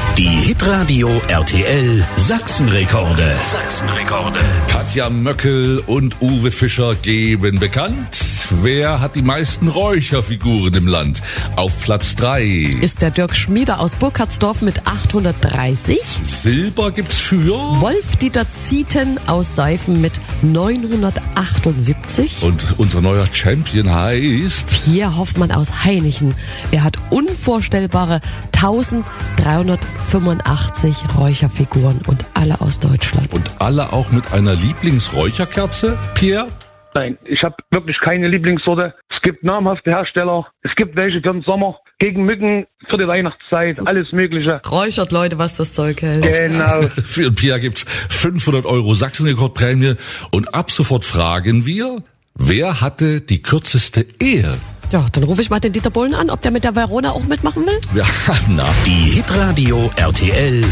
Die Hitradio RTL Sachsenrekorde. Katja Möckel und Uwe Fischer geben bekannt. Wer hat die meisten Räucherfiguren im Land? Auf Platz 3 ist der Dirk Schmieder aus Burkhardsdorf mit 830. Silber gibt's für Wolf-Dieter Zieten aus Seifen mit 978. und unser neuer Champion heißt Pierre Hoffmann aus Hainichen. Er hat unvorstellbare 1385 Räucherfiguren und alle aus Deutschland. und alle auch mit einer Lieblingsräucherkerze. Pierre? Nein, ich habe wirklich keine Lieblingssorte. Es gibt namhafte Hersteller. Es gibt welche für den Sommer, gegen Mücken, für die Weihnachtszeit, alles Mögliche. Räuchert Leute, was das Zeug hält. Genau. Für Pierre gibt's 500 € Sachsenrekordprämie und ab sofort fragen wir, wer hatte die kürzeste Ehe? Ja, dann rufe ich mal den Dieter Bohlen an, ob der mit der Verona auch mitmachen will. Ja, na. Die Hitradio RTL